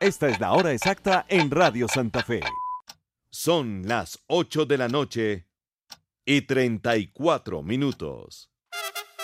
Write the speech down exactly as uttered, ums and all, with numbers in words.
Esta es la hora exacta en Radio Santa Fe. Son las ocho de la noche y treinta y cuatro minutos.